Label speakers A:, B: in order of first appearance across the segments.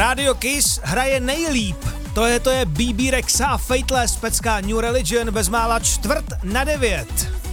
A: Radio Kiss hraje nejlíp. To je BB Rexa a Fateless, pecka New Religion, bezmála 8:45.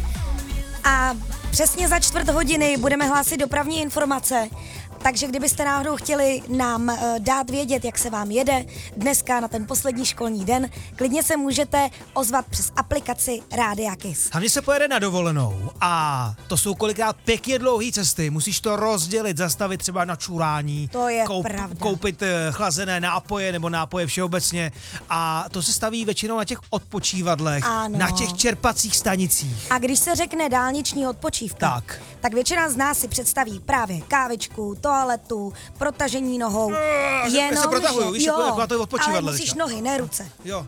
B: A přesně za 4 hodiny budeme hlásit dopravní informace. Takže kdybyste náhodou chtěli nám dát vědět, jak se vám jede dneska na ten poslední školní den, klidně se můžete ozvat přes aplikaci Rádia Kiss.
A: Hlavně se pojede na dovolenou a to jsou kolikrát pěkně dlouhé cesty. Musíš to rozdělit, zastavit třeba na čurání.
B: To je pravda.
A: Koupit chlazené nápoje nebo nápoje všeobecně a to se staví většinou na těch odpočívadlech,
B: ano.
A: na těch čerpacích stanicích.
B: A když se řekne dálniční odpočívka, tak většina z nás si představí právě kávičku, toaletu, protažení nohou.
A: Já se protahuju, víš, jako to je odpočívadlo.
B: Ale musíš nohy, ne ruce.
A: Jo.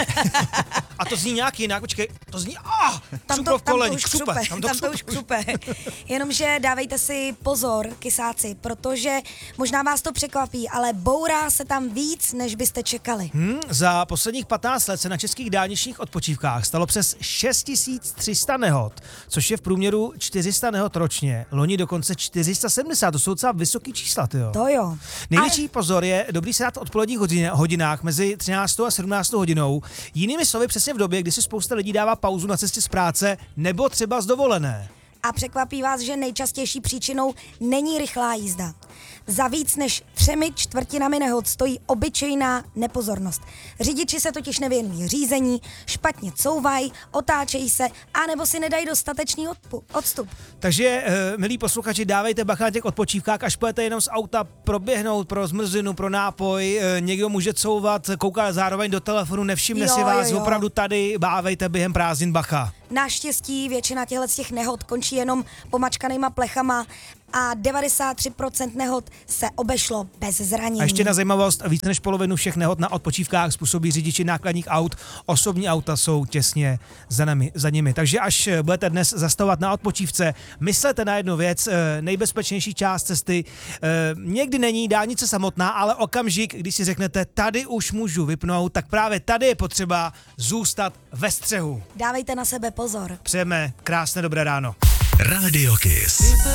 A: A to zní nějak jinak, počkej, to zní,
B: tam to už křupe. Jenomže dávejte si pozor, kysáci, protože možná vás to překvapí, ale bourá se tam víc, než byste čekali.
A: Za posledních 15 let se na českých dálničních odpočívkách stalo přes 6300 nehod, což je v průměru 400 nehod ročně. Loni dokonce 470, to jsou docela vysoký čísla, tyjo.
B: To jo.
A: Největší pozor je dobrý se dát odpoledních hodinách mezi 13. a 17. hodinou. Jinými slovy přesně v době, kdy si spousta lidí dává pauzu na cestě z práce nebo třeba z dovolené.
B: A překvapí vás, že nejčastější příčinou není rychlá jízda. Za víc než 3/4 nehod stojí obyčejná nepozornost. Řidiči se totiž nevěnují řízení, špatně couvají, otáčejí se, anebo si nedají dostatečný odstup.
A: Takže, milí posluchači, dávejte bacha na těch odpočívkách, až pojete jenom z auta proběhnout pro zmrzlinu, pro nápoj, někdo může couvat, koukat zároveň do telefonu, nevšimne si vás, opravdu tady bávejte během prázdnin bacha.
B: Naštěstí většina těch nehod končí jenom pomačkanýma plechama a 93% nehod se obešlo bez zranění.
A: A ještě na zajímavost, víc než polovinu všech nehod na odpočívkách způsobí řidiči nákladních aut, osobní auta jsou těsně za nimi. Takže až budete dnes zastavovat na odpočívce, myslete na jednu věc, nejbezpečnější část cesty někdy není dálnice samotná, ale okamžik, když si řeknete, tady už můžu vypnout, tak právě tady je potřeba zůstat ve střehu.
B: Dávejte na sebe pozor.
A: Přejeme krásné dobré ráno.
C: Radio Kiss.